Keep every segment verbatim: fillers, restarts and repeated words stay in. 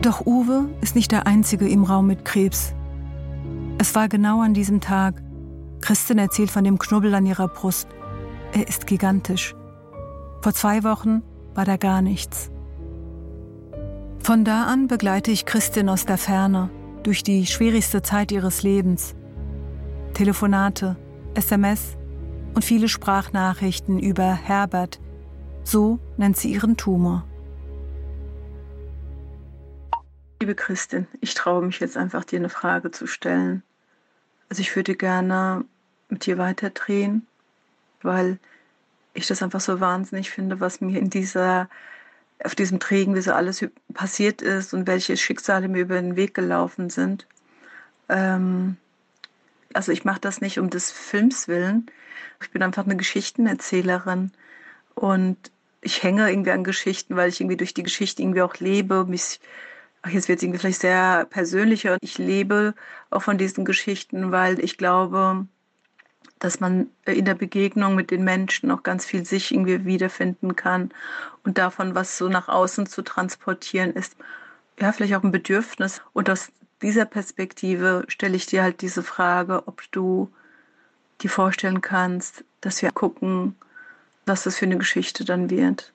Doch Uwe ist nicht der Einzige im Raum mit Krebs. Es war genau an diesem Tag. Kristin erzählt von dem Knubbel an ihrer Brust. Er ist gigantisch. Vor zwei Wochen war da gar nichts. Von da an begleite ich Kristin aus der Ferne durch die schwierigste Zeit ihres Lebens. Telefonate, S M S und viele Sprachnachrichten über Herbert. So nennt sie ihren Tumor. Liebe Kristin, ich traue mich jetzt einfach, dir eine Frage zu stellen. Also ich würde gerne mit dir weiterdrehen, weil ich das einfach so wahnsinnig finde, was mir in dieser, auf diesem Trägen, wie so alles passiert ist und welche Schicksale mir über den Weg gelaufen sind. Ähm, also ich mache das nicht um des Films willen. Ich bin einfach eine Geschichtenerzählerin und ich hänge irgendwie an Geschichten, weil ich irgendwie durch die Geschichte irgendwie auch lebe, mich. Ach, jetzt wird es irgendwie vielleicht sehr persönlicher. Ich lebe auch von diesen Geschichten, weil ich glaube, dass man in der Begegnung mit den Menschen auch ganz viel sich irgendwie wiederfinden kann und davon, was so nach außen zu transportieren ist, ja, vielleicht auch ein Bedürfnis. Und aus dieser Perspektive stelle ich dir halt diese Frage, ob du dir vorstellen kannst, dass wir gucken, was das für eine Geschichte dann wird.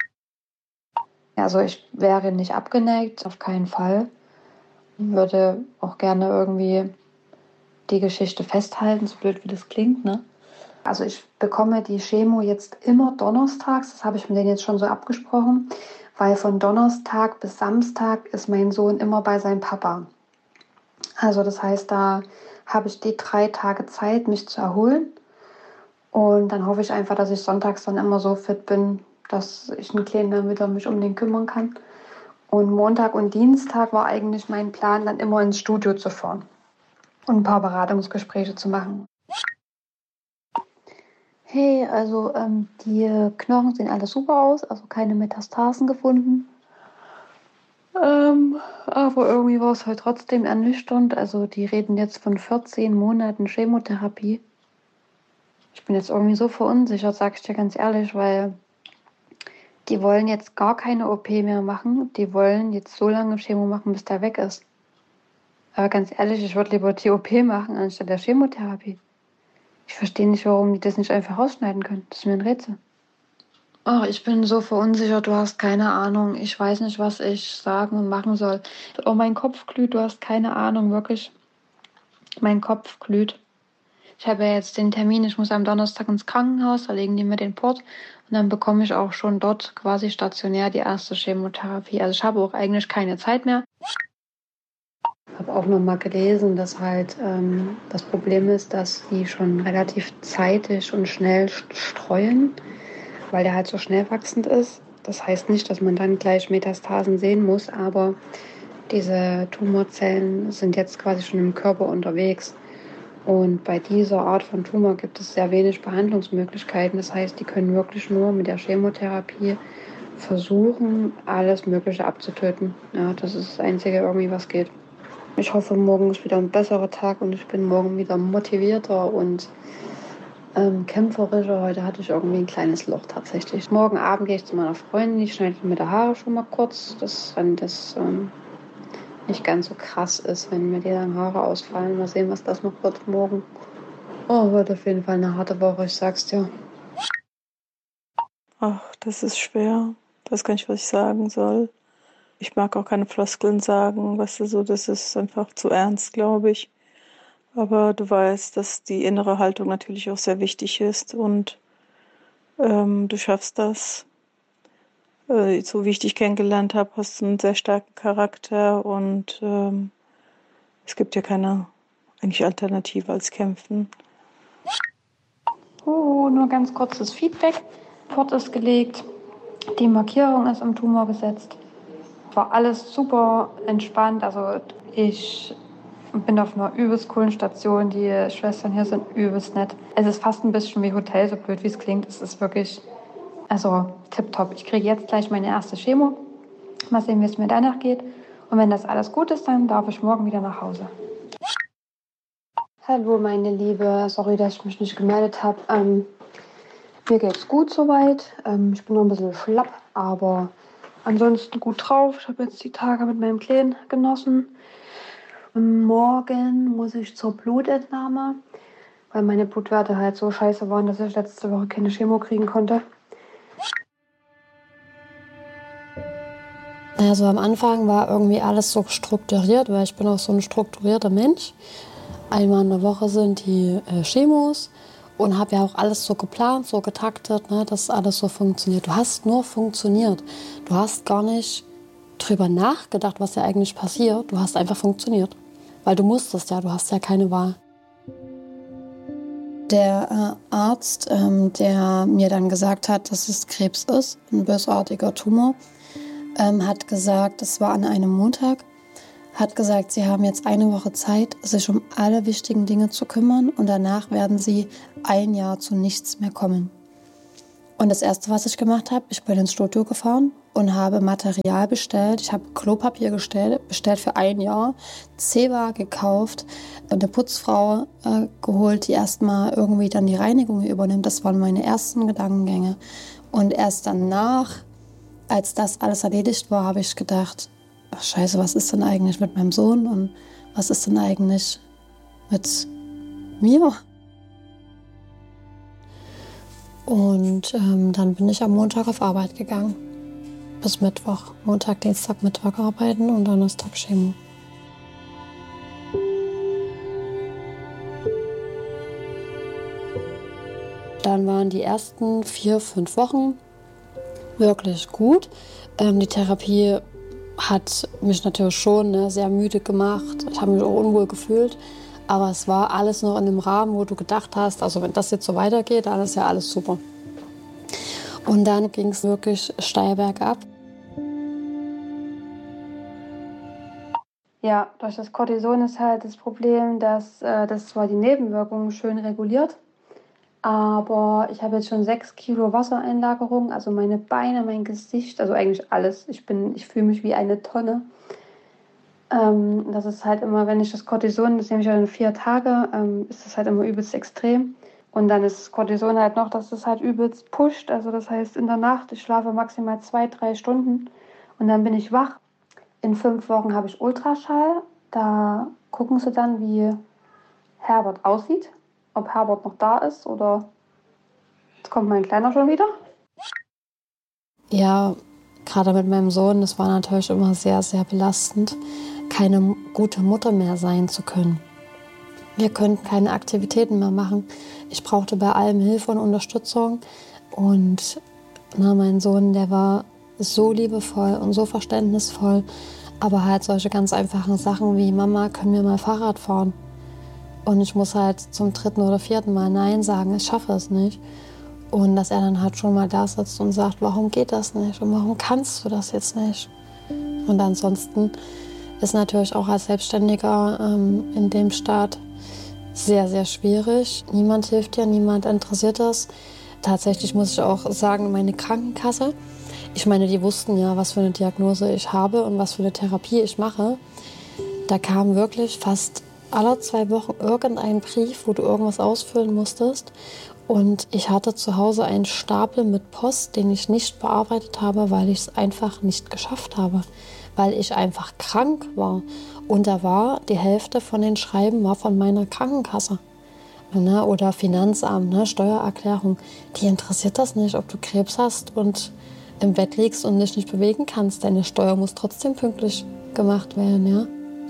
Also ich wäre nicht abgeneigt, auf keinen Fall. Würde auch gerne irgendwie die Geschichte festhalten, so blöd wie das klingt, ne? Also ich bekomme die Chemo jetzt immer donnerstags, das habe ich mit denen jetzt schon so abgesprochen, weil von Donnerstag bis Samstag ist mein Sohn immer bei seinem Papa. Also das heißt, da habe ich die drei Tage Zeit, mich zu erholen. Und dann hoffe ich einfach, dass ich sonntags dann immer so fit bin, dass ich einen Kleinen dann wieder mich um den kümmern kann. Und Montag und Dienstag war eigentlich mein Plan, dann immer ins Studio zu fahren und ein paar Beratungsgespräche zu machen. Hey, also ähm, die Knochen sehen alle super aus, also keine Metastasen gefunden. Ähm, aber irgendwie war es halt trotzdem ernüchternd. Also die reden jetzt von vierzehn Monaten Chemotherapie. Ich bin jetzt irgendwie so verunsichert, sag ich dir ganz ehrlich, weil die wollen jetzt gar keine O P mehr machen. Die wollen jetzt so lange Chemo machen, bis der weg ist. Aber ganz ehrlich, ich würde lieber die O P machen, anstatt der Chemotherapie. Ich verstehe nicht, warum die das nicht einfach rausschneiden können. Das ist mir ein Rätsel. Ach, ich bin so verunsichert, du hast keine Ahnung. Ich weiß nicht, was ich sagen und machen soll. Oh, mein Kopf glüht, du hast keine Ahnung, wirklich. Mein Kopf glüht. Ich habe ja jetzt den Termin, ich muss am Donnerstag ins Krankenhaus, da legen die mir den Port und dann bekomme ich auch schon dort quasi stationär die erste Chemotherapie. Also ich habe auch eigentlich keine Zeit mehr. Ich habe auch noch mal gelesen, dass halt ähm, das Problem ist, dass die schon relativ zeitig und schnell streuen, weil der halt so schnell wachsend ist. Das heißt nicht, dass man dann gleich Metastasen sehen muss, aber diese Tumorzellen sind jetzt quasi schon im Körper unterwegs. Und bei dieser Art von Tumor gibt es sehr wenig Behandlungsmöglichkeiten. Das heißt, die können wirklich nur mit der Chemotherapie versuchen, alles Mögliche abzutöten. Ja, das ist das Einzige irgendwie, was geht. Ich hoffe, morgen ist wieder ein besserer Tag und ich bin morgen wieder motivierter und ähm, kämpferischer. Heute hatte ich irgendwie ein kleines Loch tatsächlich. Morgen Abend gehe ich zu meiner Freundin, ich schneide mir die Haare schon mal kurz, dass dann das ähm, nicht ganz so krass ist, wenn mir die dann Haare ausfallen. Mal sehen, was das noch wird morgen. Oh, wird auf jeden Fall eine harte Woche, ich sag's dir. Ach, das ist schwer. Ich weiß gar nicht, was ich sagen soll. Ich mag auch keine Floskeln sagen, weißt du, so, das ist einfach zu ernst, glaube ich. Aber du weißt, dass die innere Haltung natürlich auch sehr wichtig ist und ähm, du schaffst das. Äh, so wie ich dich kennengelernt habe, hast du einen sehr starken Charakter und ähm, es gibt ja keine eigentlich Alternative als Kämpfen. Oh, nur ganz kurzes Feedback. Port ist gelegt, die Markierung ist am Tumor gesetzt. War alles super entspannt. Also ich bin auf einer übelst coolen Station. Die Schwestern hier sind übelst nett. Es ist fast ein bisschen wie Hotel, so blöd wie es klingt. Es ist wirklich, also tipptopp. Ich kriege jetzt gleich meine erste Chemo. Mal sehen, wie es mir danach geht. Und wenn das alles gut ist, dann darf ich morgen wieder nach Hause. Hallo meine Liebe, sorry, dass ich mich nicht gemeldet habe. Ähm, mir geht's gut soweit. Ähm, ich bin noch ein bisschen schlapp, aber ansonsten gut drauf. Ich habe jetzt die Tage mit meinem Kleinen genossen. Und morgen muss ich zur Blutentnahme, weil meine Blutwerte halt so scheiße waren, dass ich letzte Woche keine Chemo kriegen konnte. Also am Anfang war irgendwie alles so strukturiert, weil ich bin auch so ein strukturierter Mensch. Einmal in der Woche sind die äh, Chemos und habe ja auch alles so geplant, so getaktet, ne, dass alles so funktioniert. Du hast nur funktioniert. Du hast gar nicht drüber nachgedacht, was ja eigentlich passiert. Du hast einfach funktioniert, weil du musstest ja, du hast ja keine Wahl. Der äh, Arzt, ähm, der mir dann gesagt hat, dass es Krebs ist, ein bösartiger Tumor, ähm, hat gesagt, es war an einem Montag, hat gesagt, sie haben jetzt eine Woche Zeit, sich um alle wichtigen Dinge zu kümmern und danach werden sie ein Jahr zu nichts mehr kommen. Und das Erste, was ich gemacht habe, ich bin ins Studio gefahren und habe Material bestellt. Ich habe Klopapier bestellt, bestellt für ein Jahr, Zewa gekauft und eine Putzfrau äh, geholt, die erstmal irgendwie dann die Reinigung übernimmt. Das waren meine ersten Gedankengänge. Und erst danach, als das alles erledigt war, habe ich gedacht, ach Scheiße, was ist denn eigentlich mit meinem Sohn und was ist denn eigentlich mit mir? Und ähm, dann bin ich am Montag auf Arbeit gegangen. Bis Mittwoch. Montag, Dienstag, Mittwoch arbeiten und Donnerstag Chemo. Dann waren die ersten vier, fünf Wochen wirklich gut. Ähm, die Therapie hat mich natürlich schon ne, sehr müde gemacht. Ich habe mich auch unwohl gefühlt. Aber es war alles noch in dem Rahmen, wo du gedacht hast, also wenn das jetzt so weitergeht, dann ist ja alles super. Und dann ging es wirklich steil bergab. Ja, durch das Cortison ist halt das Problem, dass äh, das zwar die Nebenwirkungen schön reguliert, aber ich habe jetzt schon sechs Kilo Wassereinlagerung, also meine Beine, mein Gesicht, also eigentlich alles. Ich bin, ich fühle mich wie eine Tonne. Ähm, das ist halt immer, wenn ich das Cortison, das nehme ich ja in vier Tage, ähm, ist das halt immer übelst extrem. Und dann ist das Cortison halt noch, dass das halt übelst pusht. Also das heißt in der Nacht, ich schlafe maximal zwei, drei Stunden und dann bin ich wach. In fünf Wochen habe ich Ultraschall. Da gucken sie dann, wie Herbert aussieht. Ob Herbert noch da ist oder jetzt kommt mein Kleiner schon wieder. Ja, gerade mit meinem Sohn, das war natürlich immer sehr, sehr belastend, keine gute Mutter mehr sein zu können. Wir konnten keine Aktivitäten mehr machen. Ich brauchte bei allem Hilfe und Unterstützung. Und na, mein Sohn, der war so liebevoll und so verständnisvoll. Aber halt solche ganz einfachen Sachen wie, Mama, können wir mal Fahrrad fahren? Und ich muss halt zum dritten oder vierten Mal Nein sagen, ich schaffe es nicht. Und dass er dann halt schon mal da sitzt und sagt, warum geht das nicht? Und warum kannst du das jetzt nicht? Und ansonsten ist natürlich auch als Selbstständiger ähm, in dem Staat sehr, sehr schwierig. Niemand hilft dir, niemand interessiert das. Tatsächlich muss ich auch sagen, meine Krankenkasse, ich meine, die wussten ja, was für eine Diagnose ich habe und was für eine Therapie ich mache. Da kam wirklich fast alle zwei Wochen irgendein Brief, wo du irgendwas ausfüllen musstest. Und ich hatte zu Hause einen Stapel mit Post, den ich nicht bearbeitet habe, weil ich es einfach nicht geschafft habe. Weil ich einfach krank war. Und da war die Hälfte von den Schreiben war von meiner Krankenkasse. Ne? Oder Finanzamt, ne? Steuererklärung. Die interessiert das nicht, ob du Krebs hast und im Bett liegst und dich nicht bewegen kannst. Deine Steuer muss trotzdem pünktlich gemacht werden. Ja,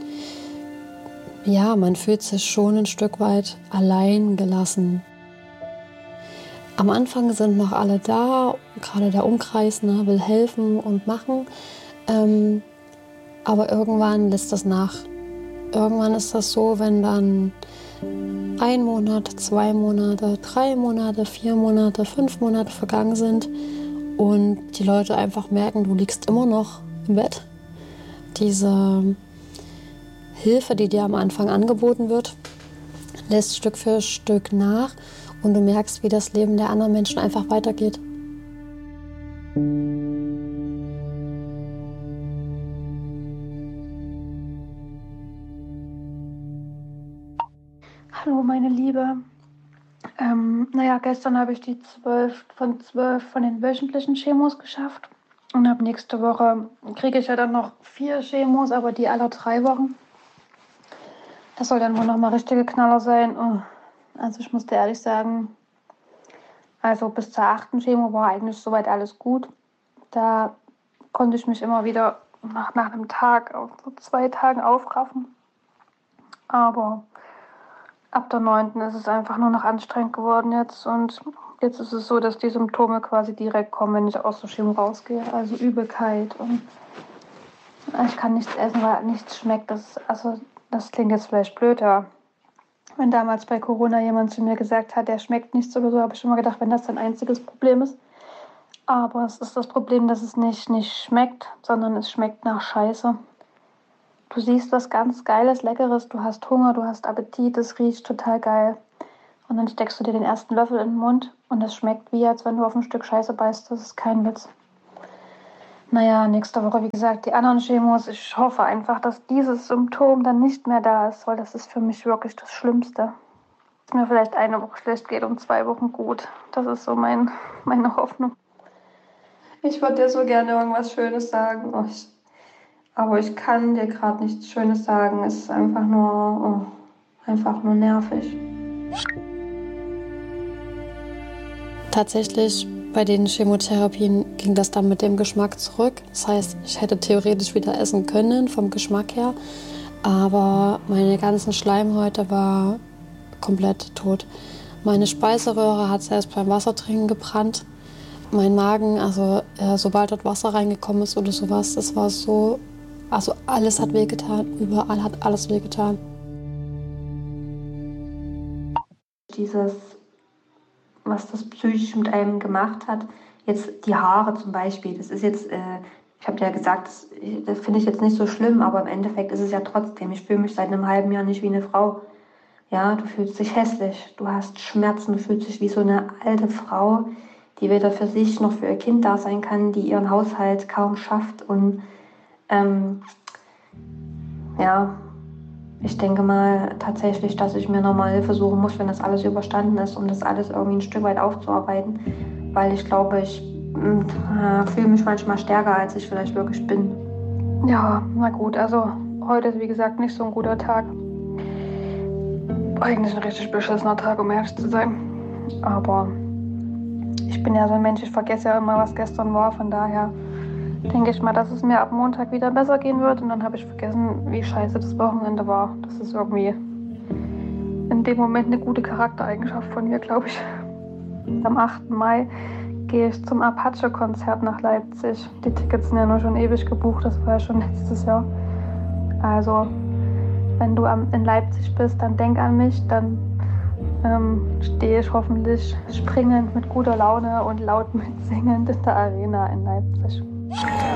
ja, man fühlt sich schon ein Stück weit allein gelassen. Am Anfang sind noch alle da, gerade der Umkreis ne, will helfen und machen. Ähm, aber irgendwann lässt das nach. Irgendwann ist das so, wenn dann ein Monat, zwei Monate, drei Monate, vier Monate, fünf Monate vergangen sind und die Leute einfach merken, du liegst immer noch im Bett. Diese Hilfe, die dir am Anfang angeboten wird, lässt Stück für Stück nach und du merkst, wie das Leben der anderen Menschen einfach weitergeht. Hallo meine Liebe. Ähm, naja, gestern habe ich die zwölf von zwölf von den wöchentlichen Chemos geschafft. Und ab nächste Woche kriege ich ja dann noch vier Chemos, aber die alle drei Wochen. Das soll dann wohl nochmal richtige Knaller sein. Oh. Also ich muss dir ehrlich sagen, also bis zur achten Chemo war eigentlich soweit alles gut. Da konnte ich mich immer wieder nach, nach einem Tag, auf so zwei Tagen aufraffen. Aber ab der neunten ist es einfach nur noch anstrengend geworden jetzt. Und jetzt ist es so, dass die Symptome quasi direkt kommen, wenn ich aus der Chemo rausgehe. Also Übelkeit und ich kann nichts essen, weil nichts schmeckt. Das, also, das klingt jetzt vielleicht blöd, ja. Wenn damals bei Corona jemand zu mir gesagt hat, der schmeckt nichts oder so, habe ich immer gedacht, wenn das dein einziges Problem ist. Aber es ist das Problem, dass es nicht, nicht schmeckt, sondern es schmeckt nach Scheiße. Du siehst was ganz Geiles, Leckeres, du hast Hunger, du hast Appetit, es riecht total geil. Und dann steckst du dir den ersten Löffel in den Mund und es schmeckt wie, als wenn du auf ein Stück Scheiße beißt. Das ist kein Witz. Naja, nächste Woche, wie gesagt, die anderen Chemos. Ich hoffe einfach, dass dieses Symptom dann nicht mehr da ist, weil das ist für mich wirklich das Schlimmste. Dass mir vielleicht eine Woche schlecht geht und zwei Wochen gut. Das ist so mein, meine Hoffnung. Ich würde dir so gerne irgendwas Schönes sagen, oh, ich, aber ich kann dir gerade nichts Schönes sagen. Es ist einfach nur, oh, einfach nur nervig. Tatsächlich bei den Chemotherapien ging das dann mit dem Geschmack zurück. Das heißt, ich hätte theoretisch wieder essen können vom Geschmack her, aber meine ganzen Schleimhäute war komplett tot. Meine Speiseröhre hat erst beim Wassertrinken gebrannt. Mein Magen, also äh, sobald dort Wasser reingekommen ist oder sowas, das war so, also alles hat wehgetan, überall hat alles wehgetan. Dieses, was das psychisch mit einem gemacht hat, jetzt die Haare zum Beispiel, das ist jetzt, äh, ich habe ja gesagt, das, das finde ich jetzt nicht so schlimm, aber im Endeffekt ist es ja trotzdem, ich fühle mich seit einem halben Jahr nicht wie eine Frau. Ja, du fühlst dich hässlich, du hast Schmerzen, du fühlst dich wie so eine alte Frau, die weder für sich noch für ihr Kind da sein kann, die ihren Haushalt kaum schafft. Und ähm, ja, ich denke mal tatsächlich, dass ich mir nochmal Hilfe suchen muss, wenn das alles überstanden ist, um das alles irgendwie ein Stück weit aufzuarbeiten. Weil ich glaube, ich äh, fühle mich manchmal stärker, als ich vielleicht wirklich bin. Ja, na gut, also heute ist wie gesagt nicht so ein guter Tag. Eigentlich ein richtig beschissener Tag, um ehrlich zu sein. Aber ich bin ja so ein Mensch, ich vergesse ja immer, was gestern war. Von daher denke ich mal, dass es mir ab Montag wieder besser gehen wird. Und dann habe ich vergessen, wie scheiße das Wochenende war. Das ist irgendwie in dem Moment eine gute Charaktereigenschaft von mir, glaube ich. Am achten Mai gehe ich zum Apache-Konzert nach Leipzig. Die Tickets sind ja nur schon ewig gebucht, das war ja schon letztes Jahr. Also, wenn du in Leipzig bist, dann denk an mich, dann ähm, stehe ich hoffentlich springend mit guter Laune und laut mitsingend in der Arena in Leipzig.